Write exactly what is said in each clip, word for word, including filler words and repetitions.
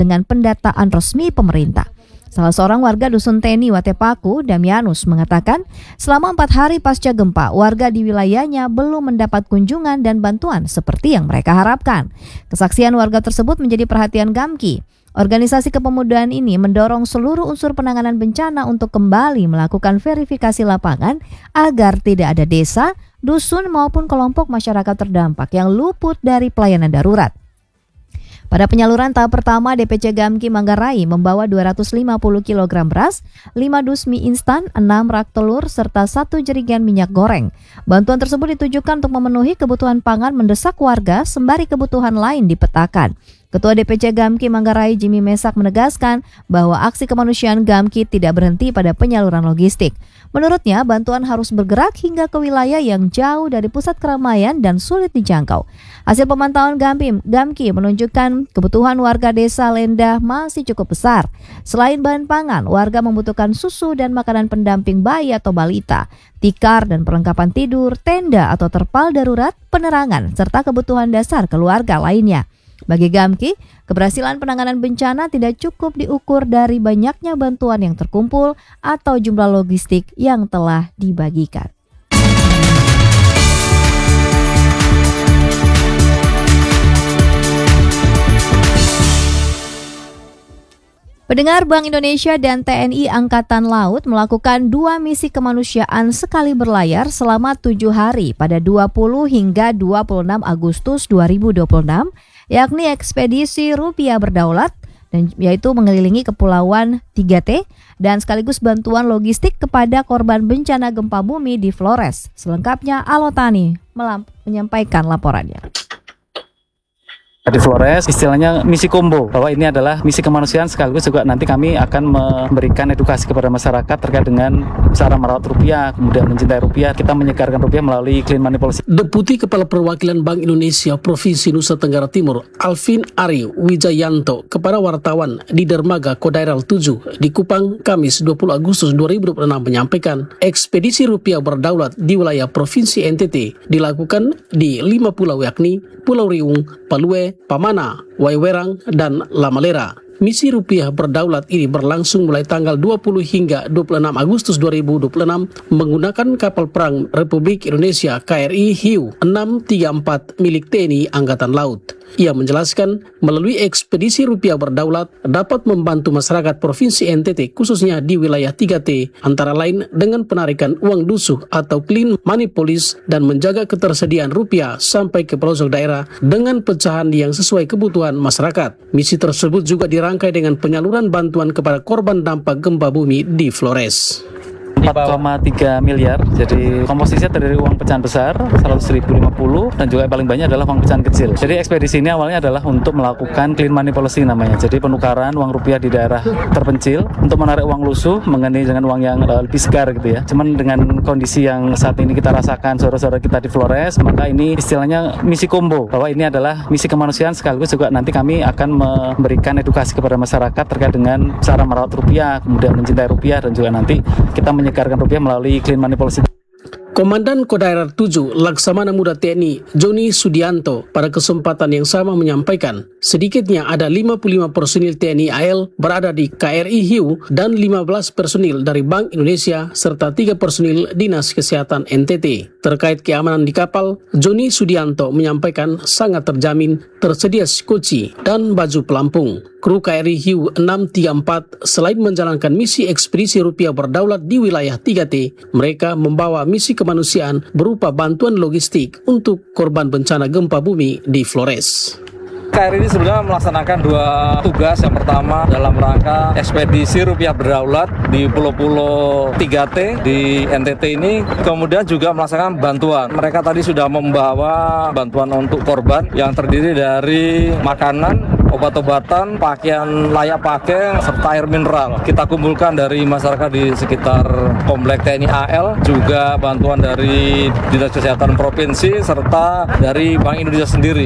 dengan pendataan resmi pemerintah. Salah seorang warga Dusun Teni, Watepaku, Damianus, mengatakan selama empat hari pasca gempa, warga di wilayahnya belum mendapat kunjungan dan bantuan seperti yang mereka harapkan. Kesaksian warga tersebut menjadi perhatian Gamki. Organisasi kepemudaan ini mendorong seluruh unsur penanganan bencana untuk kembali melakukan verifikasi lapangan agar tidak ada desa, dusun maupun kelompok masyarakat terdampak yang luput dari pelayanan darurat. Pada penyaluran tahap pertama, D P C Gamki Manggarai membawa dua ratus lima puluh kilogram beras, lima dus mie instan, enam rak telur, serta satu jerigen minyak goreng. Bantuan tersebut ditujukan untuk memenuhi kebutuhan pangan mendesak warga sembari kebutuhan lain dipetakan. Ketua D P C Gamki Manggarai Jimmy Mesak menegaskan bahwa aksi kemanusiaan Gamki tidak berhenti pada penyaluran logistik. Menurutnya, bantuan harus bergerak hingga ke wilayah yang jauh dari pusat keramaian dan sulit dijangkau. Hasil pemantauan Gamki, Gamki menunjukkan kebutuhan warga desa Lendah masih cukup besar. Selain bahan pangan, warga membutuhkan susu dan makanan pendamping bayi atau balita, tikar dan perlengkapan tidur, tenda atau terpal darurat, penerangan, serta kebutuhan dasar keluarga lainnya. Bagi Gamki, keberhasilan penanganan bencana tidak cukup diukur dari banyaknya bantuan yang terkumpul atau jumlah logistik yang telah dibagikan. Pendengar, Bank Indonesia dan T N I Angkatan Laut melakukan dua misi kemanusiaan sekali berlayar selama tujuh hari pada dua puluh hingga dua puluh enam Agustus dua ribu dua puluh enam, yakni ekspedisi Rupiah Berdaulat, dan yaitu mengelilingi Kepulauan tiga T dan sekaligus bantuan logistik kepada korban bencana gempa bumi di Flores. Selengkapnya Alotani melamp- menyampaikan laporannya. Di Flores istilahnya misi combo, bahwa ini adalah misi kemanusiaan sekaligus juga nanti kami akan memberikan edukasi kepada masyarakat terkait dengan cara merawat rupiah, kemudian mencintai rupiah, kita menyegarkan rupiah melalui clean money policy. Deputi Kepala Perwakilan Bank Indonesia Provinsi Nusa Tenggara Timur, Alvin Ari Wijayanto, kepada wartawan di Dermaga Kodairal tujuh di Kupang, Kamis dua puluh Agustus dua ribu dua puluh enam menyampaikan, ekspedisi rupiah berdaulat di wilayah Provinsi N T T dilakukan di lima pulau, yakni Pulau Riung, Palue, Pamana, Waiwerang, dan Lamalera. Misi Rupiah Berdaulat ini berlangsung mulai tanggal dua puluh hingga dua puluh enam Agustus dua ribu dua puluh enam menggunakan kapal perang Republik Indonesia K R I Hiu enam tiga empat milik T N I Angkatan Laut. Ia menjelaskan melalui ekspedisi Rupiah Berdaulat dapat membantu masyarakat Provinsi N T T khususnya di wilayah tiga T antara lain dengan penarikan uang dusuh atau clean money policy dan menjaga ketersediaan rupiah sampai ke pelosok daerah dengan pecahan yang sesuai kebutuhan masyarakat. Misi tersebut juga dirangkai dengan penyaluran bantuan kepada korban dampak gempa bumi di Flores. empat koma tiga miliar, jadi komposisinya terdiri uang pecahan besar seratus ribu lima puluh dan juga yang paling banyak adalah uang pecahan kecil. Jadi ekspedisi ini awalnya adalah untuk melakukan clean money policy namanya, jadi penukaran uang rupiah di daerah terpencil untuk menarik uang lusuh mengenai dengan uang yang uh, lebih segar gitu ya. Cuman dengan kondisi yang saat ini kita rasakan saudara-saudara kita di Flores, maka ini istilahnya misi combo, bahwa ini adalah misi kemanusiaan sekaligus juga nanti kami akan memberikan edukasi kepada masyarakat terkait dengan cara merawat rupiah, kemudian mencintai rupiah, dan juga nanti kita menyegarkan rupiah melalui clean money policy. Komandan Kodairal tujuh Laksamana Muda T N I Joni Sudianto pada kesempatan yang sama menyampaikan sedikitnya ada lima puluh lima personil T N I A L berada di K R I Hiu dan lima belas personil dari Bank Indonesia serta tiga personil Dinas Kesehatan N T T. Terkait keamanan di kapal, Joni Sudianto menyampaikan sangat terjamin tersedia skoci dan baju pelampung. Kru K R I Hiu enam tiga empat selain menjalankan misi ekspedisi Rupiah Berdaulat di wilayah tiga T, mereka membawa misi kemanusiaan berupa bantuan logistik untuk korban bencana gempa bumi di Flores. K R I ini sebenarnya melaksanakan dua tugas. Yang pertama dalam rangka ekspedisi Rupiah Berdaulat di pulau-pulau tiga T di N T T ini, kemudian juga melaksanakan bantuan. Mereka tadi sudah membawa bantuan untuk korban yang terdiri dari makanan, obat-obatan, pakaian layak pakai, serta air mineral. Kita kumpulkan dari masyarakat di sekitar komplek T N I A L, juga bantuan dari Dinas Kesehatan Provinsi, serta dari Bank Indonesia sendiri.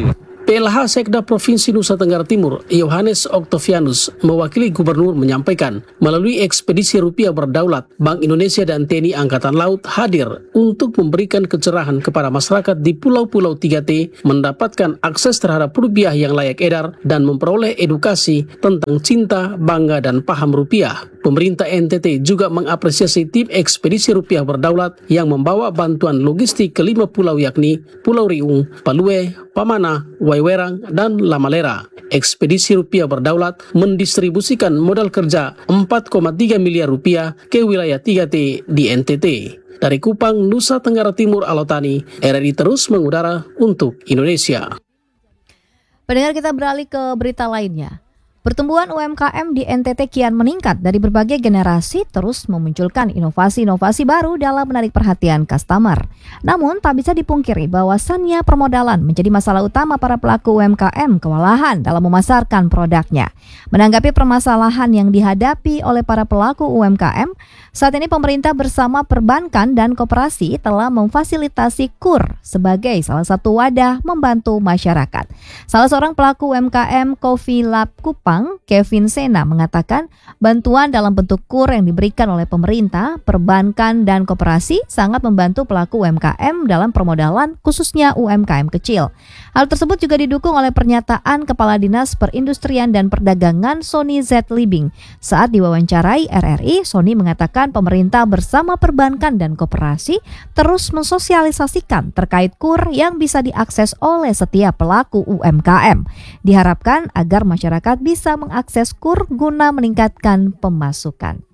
P L H Sekda Provinsi Nusa Tenggara Timur, Yohanes Octavianus, mewakili Gubernur menyampaikan, melalui ekspedisi rupiah berdaulat, Bank Indonesia dan T N I Angkatan Laut hadir untuk memberikan kecerahan kepada masyarakat di Pulau-Pulau tiga T mendapatkan akses terhadap rupiah yang layak edar dan memperoleh edukasi tentang cinta, bangga, dan paham rupiah. Pemerintah N T T juga mengapresiasi tim ekspedisi rupiah berdaulat yang membawa bantuan logistik ke lima pulau yakni Pulau Riung, Palue, Pamana, Waiwerang, dan Lamalera. Ekspedisi rupiah berdaulat mendistribusikan modal kerja empat koma tiga miliar rupiah ke wilayah tiga T di N T T. Dari Kupang, Nusa Tenggara Timur, Alotani, R R I terus mengudara untuk Indonesia. Pendengar, kita beralih ke berita lainnya. Pertumbuhan U M K M di N T T kian meningkat dari berbagai generasi terus memunculkan inovasi-inovasi baru dalam menarik perhatian customer. Namun tak bisa dipungkiri bahwasannya permodalan menjadi masalah utama para pelaku U M K M kewalahan dalam memasarkan produknya. Menanggapi permasalahan yang dihadapi oleh para pelaku U M K M, saat ini pemerintah bersama perbankan dan koperasi telah memfasilitasi K U R sebagai salah satu wadah membantu masyarakat. Salah seorang pelaku U M K M Coffee Lab Kupang, Kevin Sena, mengatakan bantuan dalam bentuk K U R yang diberikan oleh pemerintah, perbankan, dan koperasi sangat membantu pelaku U M K M dalam permodalan, khususnya U M K M kecil. Hal tersebut juga didukung oleh pernyataan Kepala Dinas Perindustrian dan Perdagangan Sony Z. Libing. Saat diwawancarai R R I, Sony mengatakan pemerintah bersama perbankan dan koperasi terus mensosialisasikan terkait K U R yang bisa diakses oleh setiap pelaku U M K M. Diharapkan agar masyarakat bisa mengakses K U R guna meningkatkan pemasukan.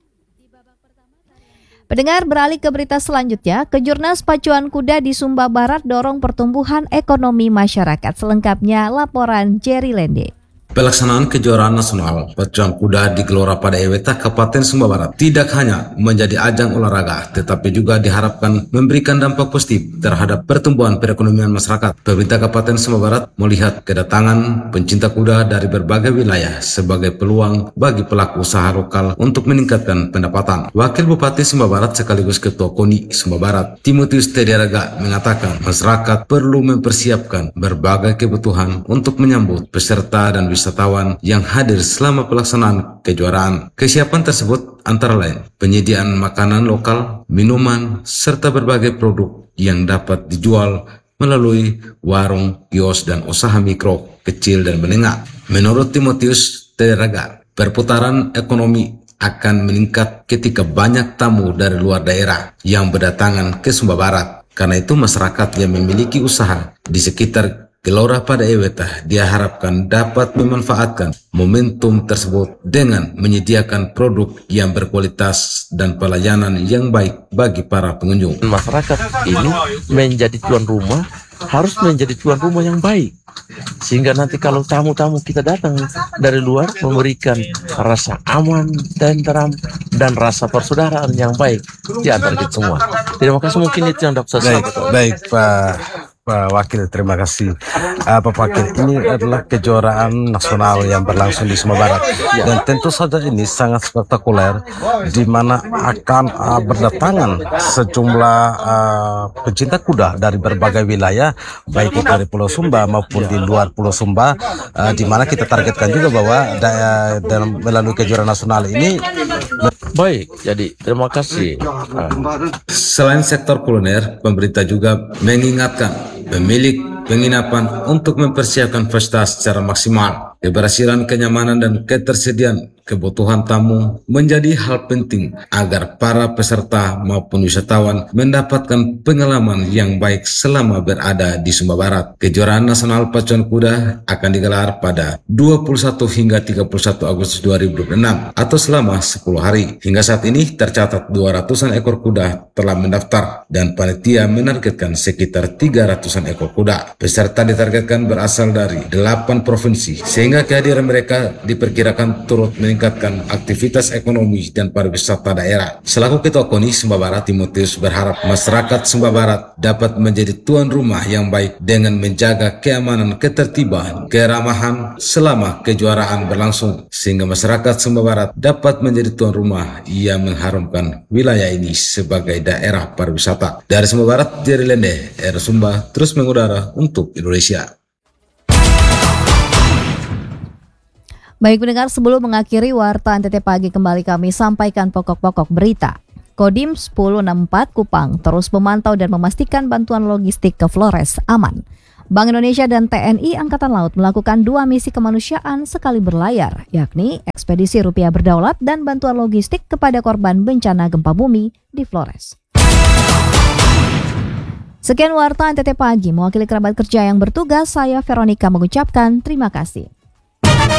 Pendengar, beralih ke berita selanjutnya, Kejurnas Pacuan Kuda di Sumba Barat dorong pertumbuhan ekonomi masyarakat. Selengkapnya laporan Jerry Lende. Pelaksanaan kejuaraan nasional pacuan kuda di Gelora pada Eweta, Kabupaten Sumba Barat tidak hanya menjadi ajang olahraga, tetapi juga diharapkan memberikan dampak positif terhadap pertumbuhan perekonomian masyarakat. Pemerintah Kabupaten Sumba Barat melihat kedatangan pencinta kuda dari berbagai wilayah sebagai peluang bagi pelaku usaha lokal untuk meningkatkan pendapatan. Wakil Bupati Sumba Barat sekaligus Ketua KONI Sumba Barat, Timotius Tediaraga, mengatakan masyarakat perlu mempersiapkan berbagai kebutuhan untuk menyambut peserta dan wisatawan yang hadir selama pelaksanaan kejuaraan. Kesiapan tersebut antara lain penyediaan makanan lokal, minuman, serta berbagai produk yang dapat dijual melalui warung, kios, dan usaha mikro, kecil, dan menengah. Menurut Timotius Tediaraga, perputaran ekonomi akan meningkat ketika banyak tamu dari luar daerah yang berdatangan ke Sumba Barat. Karena itu masyarakat yang memiliki usaha di sekitar Gelora pada Eweta diharapkan dapat memanfaatkan momentum tersebut dengan menyediakan produk yang berkualitas dan pelayanan yang baik bagi para pengunjung. Masyarakat ini menjadi tuan rumah, harus menjadi tuan rumah yang baik. Sehingga nanti kalau tamu-tamu kita datang dari luar memberikan rasa aman, tentram, dan rasa persaudaraan yang baik di antara kita semua. Terima kasih, mungkin itu yang dapat saya sampaikan. Baik, Pak. Pak Wakil, terima kasih. Uh, Pak Wakil, ini adalah kejuaraan nasional yang berlangsung di Sumba Barat, dan tentu saja ini sangat spektakuler, di mana akan uh, berdatangan sejumlah uh, pencinta kuda dari berbagai wilayah, baik itu dari Pulau Sumba maupun di luar Pulau Sumba, uh, di mana kita targetkan juga bahwa da- dalam melalui kejuaraan nasional ini. Baik, jadi terima kasih. Selain sektor kuliner, pemerintah juga mengingatkan pemilik penginapan untuk mempersiapkan pesta secara maksimal. Keberhasilan, kenyamanan, dan ketersediaan kebutuhan tamu menjadi hal penting agar para peserta maupun wisatawan mendapatkan pengalaman yang baik selama berada di Sumba Barat. Kejuaraan Nasional Pacuan Kuda akan digelar pada dua puluh satu hingga tiga puluh satu Agustus dua ribu dua puluh enam atau selama sepuluh hari. Hingga saat ini tercatat dua ratusan ekor kuda telah mendaftar dan panitia menargetkan sekitar tiga ratusan ekor kuda. Peserta ditargetkan berasal dari delapan provinsi, sehingga kehadiran mereka diperkirakan turut meningkatkan aktivitas ekonomi dan pariwisata daerah. Selaku Ketua KONI Sumba Barat, Timotius berharap masyarakat Sumba Barat dapat menjadi tuan rumah yang baik dengan menjaga keamanan, ketertiban, keramahan selama kejuaraan berlangsung, sehingga masyarakat Sumba Barat dapat menjadi tuan rumah yang mengharumkan wilayah ini sebagai daerah pariwisata. Dari Sumba Barat, Jerry Lende, R Sumba terus mengudara untuk Indonesia. Baik pendengar, sebelum mengakhiri Warta N T T Pagi kembali kami sampaikan pokok-pokok berita. Kodim sepuluh enam empat Kupang terus memantau dan memastikan bantuan logistik ke Flores aman. Bank Indonesia dan T N I Angkatan Laut melakukan dua misi kemanusiaan sekali berlayar, yakni ekspedisi rupiah berdaulat dan bantuan logistik kepada korban bencana gempa bumi di Flores. Sekian Warta N T T Pagi, mewakili kerabat kerja yang bertugas, saya Veronica mengucapkan terima kasih.